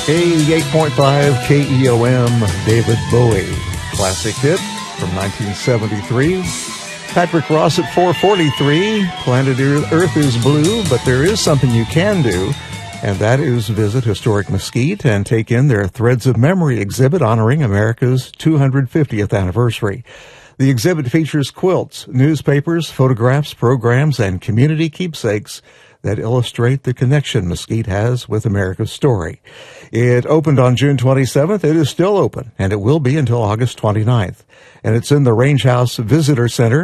88.5 KEOM, David Bowie. Classic hit from 1973. Patrick Ross at 4:43. Planet Earth is blue, but there is something you can do, and that is visit Historic Mesquite and take in their Threads of Memory exhibit honoring America's 250th anniversary. The exhibit features quilts, newspapers, photographs, programs, and community keepsakes that illustrate the connection Mesquite has with America's story. It opened on June 27th. It is still open, and it will be until August 29th. And it's in the Range House Visitor Center